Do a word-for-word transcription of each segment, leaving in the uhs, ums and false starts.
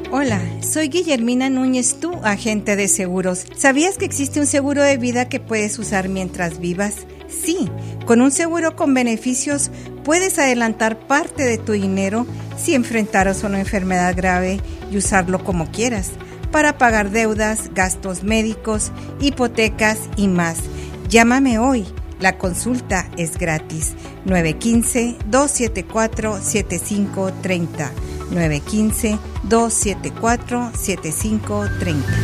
Hola, soy Guillermina Núñez, tu agente de seguros. ¿Sabías que existe un seguro de vida que puedes usar mientras vivas? Sí, con un seguro con beneficios puedes adelantar parte de tu dinero si enfrentaras una enfermedad grave y usarlo como quieras, para pagar deudas, gastos médicos, hipotecas y más. Llámame hoy. La consulta es gratis. nueve uno cinco, dos siete cuatro, siete cinco tres cero. nueve uno cinco, dos siete cuatro, siete cinco tres cero.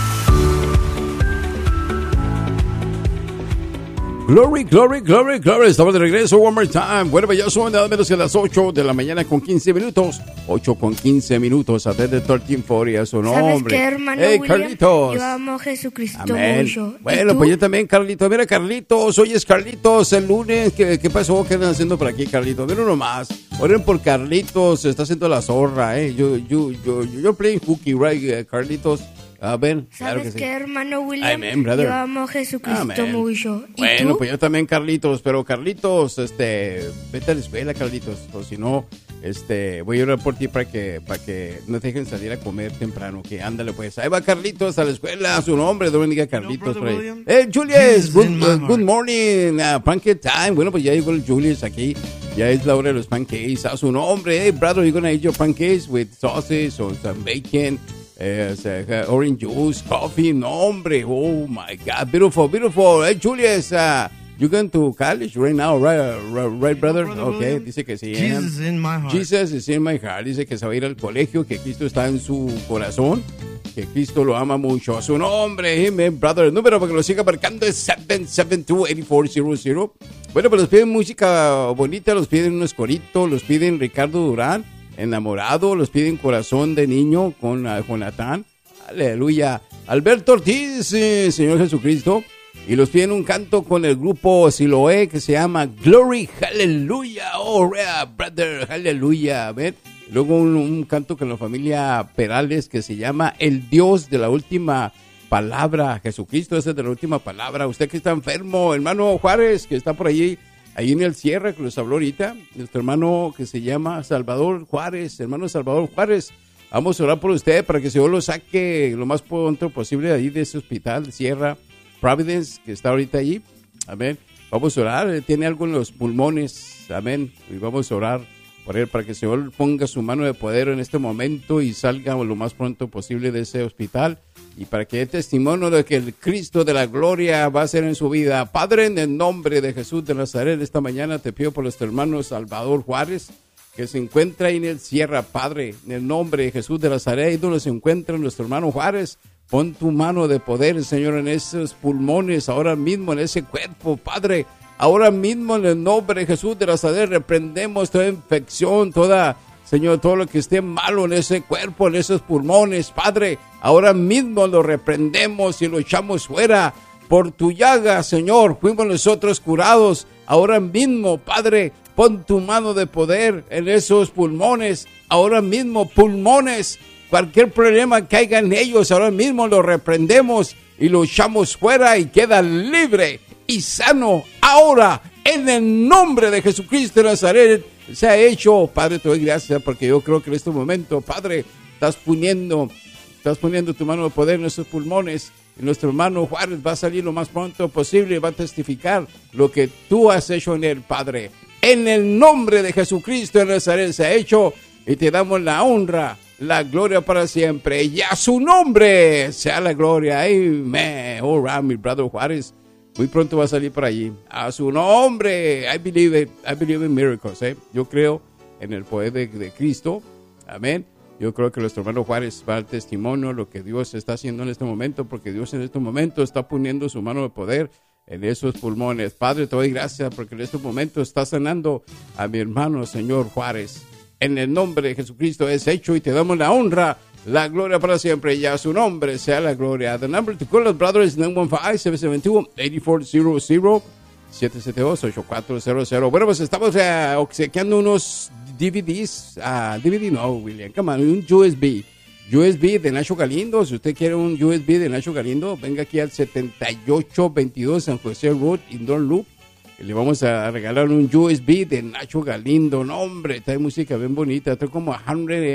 Glory, glory, glory, glory. Estamos de regreso, one more time. Bueno, ya son nada menos que las ocho de la mañana con quince minutos. ocho con quince minutos. A través de trece cuarenta, a su nombre. ¿Sabes qué, hermano Hey, William? Carlitos. Yo amo a Jesucristo Amén. mucho. ¿Y Bueno, tú? pues yo también, Carlitos. Mira, Carlitos, hoy es Carlitos, el lunes. ¿Qué, qué pasó? ¿Qué andan haciendo por aquí, Carlitos? Mira uno más. Oren por Carlitos, se está haciendo la zorra, ¿eh? Yo, yo, yo, yo, yo playing hooky, right, eh, Carlitos? A ver, claro ¿Sabes que qué, sí. hermano William? Amen, brother. Yo amo a Jesucristo Amén. mucho. ¿Y Bueno, tú? pues yo también, Carlitos, pero Carlitos, este, vete a la escuela, Carlitos, o si no, este, voy a orar por ti para que, para que no te dejen salir a comer temprano, que ándale pues, ahí va Carlitos a la escuela, a su nombre, Dios bendiga a Carlitos por ahí. Eh, Julius, good, uh, good morning, uh, pancake time, bueno, pues ya llegó el Julius aquí, ya es la hora de los pancakes, a su nombre, hey, brother, you're gonna eat your pancakes with sausage or some bacon, Eh, uh, orange juice, coffee, no hombre, oh my God, beautiful, beautiful. Hey, Julius, uh, you going to college right now, right, uh, right, right brother? brother Okay, William. dice que sí. Jesus is in my heart. Jesus is in my heart. Dice que se va a ir al colegio, que Cristo está en su corazón, que Cristo lo ama mucho. A su nombre, amen, brother. El número para que lo siga marcando es siete siete dos, ocho cuatro cero cero. Bueno, pues los piden música bonita, los piden unos coritos, los piden Ricardo Durán. Enamorado, los piden Corazón de Niño con uh, Jonathan, aleluya, Alberto Ortiz, eh, Señor Jesucristo, y los piden un canto con el grupo Siloé que se llama Glory, Hallelujah, oh yeah, brother, Hallelujah, ¿ven? Luego un, un canto con la familia Perales que se llama El Dios de la Última Palabra, Jesucristo, ese es de la última palabra. Usted que está enfermo, hermano Juárez, que está por allí, ahí en el cierre que nos habló ahorita, nuestro hermano que se llama Salvador Juárez, hermano Salvador Juárez, vamos a orar por usted para que el Señor lo saque lo más pronto posible de ahí de ese hospital, Sierra Providence, que está ahorita allí, amén, vamos a orar, tiene algo en los pulmones, amén, y vamos a orar por él para que el Señor ponga su mano de poder en este momento y salga lo más pronto posible de ese hospital, y para que dé testimonio de que el Cristo de la gloria va a ser en su vida. Padre, en el nombre de Jesús de Nazaret, esta mañana te pido por nuestro hermano Salvador Juárez, que se encuentra ahí en el Sierra, Padre, en el nombre de Jesús de Nazaret, ahí donde se encuentra nuestro hermano Juárez, pon tu mano de poder, Señor, en esos pulmones, ahora mismo en ese cuerpo, Padre, ahora mismo en el nombre de Jesús de Nazaret, reprendemos toda infección, toda... Señor, todo lo que esté malo en ese cuerpo, en esos pulmones, Padre, ahora mismo lo reprendemos y lo echamos fuera. Por tu llaga, Señor, fuimos nosotros curados. Ahora mismo, Padre, pon tu mano de poder en esos pulmones. Ahora mismo, pulmones, cualquier problema que haya en ellos, ahora mismo lo reprendemos y lo echamos fuera y queda libre y sano. Ahora, en el nombre de Jesucristo de Nazaret, se ha hecho. Padre, te doy gracias porque yo creo que en este momento, Padre, estás poniendo, estás poniendo tu mano de poder en nuestros pulmones. Y nuestro hermano Juárez va a salir lo más pronto posible y va a testificar lo que tú has hecho en él, Padre. En el nombre de Jesucristo de Nazaret se ha hecho y te damos la honra, la gloria para siempre. Y a su nombre sea la gloria. Amen. All right, mi brother Juárez. Muy pronto va a salir por allí. A su nombre. I believe it. I believe in miracles. ¿eh? Yo creo en el poder de, de Cristo. Amén. Yo creo que nuestro hermano Juárez va a dar testimonio de lo que Dios está haciendo en este momento, porque Dios en este momento está poniendo su mano de poder en esos pulmones. Padre, te doy gracias porque en este momento está sanando a mi hermano, Señor Juárez. En el nombre de Jesucristo es hecho y te damos la honra, la gloria para siempre, y a su nombre sea la gloria. The number to call us, brothers, is nine one five, seven seven two, eight four zero zero, siete siete dos, ocho cuatro cero cero. Bueno, pues estamos uh, obsequiando unos D V Ds, uh, D V D no, William, come on, un U S B. U S B de Nacho Galindo. Si usted quiere un U S B de Nacho Galindo, venga aquí al setenta y ocho veintidós San José Road, Indoor Loop. Y le vamos a regalar un U S B de Nacho Galindo. No, hombre, trae música bien bonita. Trae como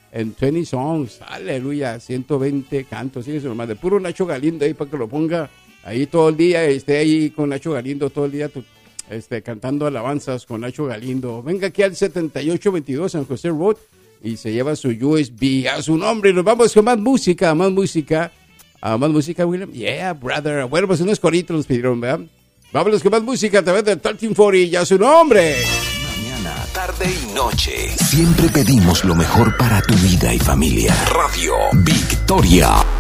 and twenty songs. Aleluya, ciento veinte cantos. Sí, nomás de puro Nacho Galindo ahí para que lo ponga ahí todo el día. Esté ahí con Nacho Galindo todo el día tu, este, cantando alabanzas con Nacho Galindo. Venga aquí al setenta y ocho veintidós San José Road y se lleva su U S B a su nombre. Y nos vamos con más música, más música. Uh, más música, William. Yeah, brother. Bueno, pues unos coritos nos pidieron, ¿verdad? Vámonos con más música a través del trece cuarenta y ya su nombre. Mañana, tarde y noche. Siempre pedimos lo mejor para tu vida y familia. Radio Victoria.